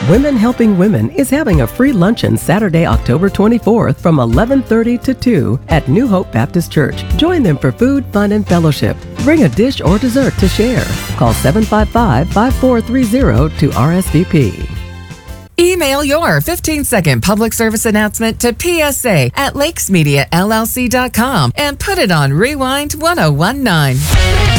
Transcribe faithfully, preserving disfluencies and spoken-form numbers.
Women Helping Women is having a free luncheon Saturday, October twenty-fourth from eleven thirty to two at New Hope Baptist Church. Join them for food, fun, and fellowship. Bring a dish or dessert to share. Call seven five five, five four three zero to R S V P. Email your fifteen-second public service announcement to P S A at lakes media L L C dot com and put it on Rewind ten nineteen.